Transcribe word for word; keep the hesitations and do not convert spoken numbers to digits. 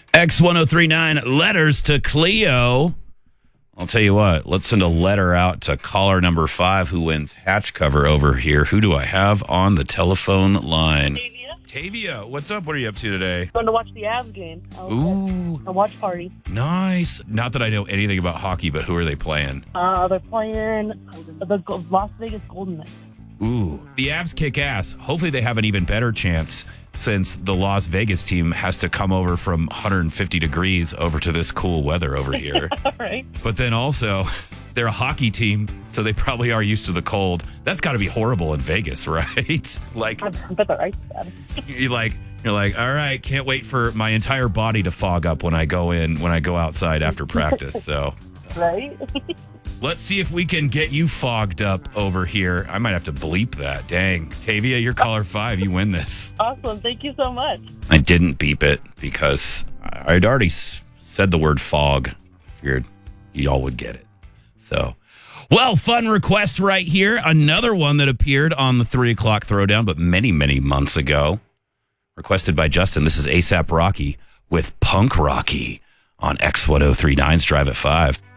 X ten thirty-nine letters to Cleo. I'll tell you what, let's send a letter out to caller number five who wins hatch cover over here. Who do I have on the telephone line? Tavia. Tavia, what's up? What are you up to today? Going to watch the Avs game. I Ooh, A watch party. nice. Not that I know anything about hockey, but who are they playing? Uh, they're playing the Go- Las Vegas Golden Knights. Ooh, the Avs kick ass. Hopefully they have an even better chance since the Las Vegas team has to come over from one hundred fifty degrees over to this cool weather over here. All right. But then also, they're a hockey team, so they probably are used to the cold. That's got to be horrible in Vegas, right? Like, I bet they're ice bad. you like you're like, all right, can't wait for my entire body to fog up when I go in when I go outside after practice. So, Right? let's see if we can get you fogged up over here. I might have to bleep that. Dang, Tavia, you're caller five. You win this. Awesome. Thank you so much. I didn't beep it because I'd already s- said the word fog. Figured y'all would get it. So, well, fun request right here. Another one that appeared on the three o'clock throwdown, but many, many months ago. Requested by Justin. This is ASAP Rocky with Punk Rocky on X ten thirty-nine's Drive at five.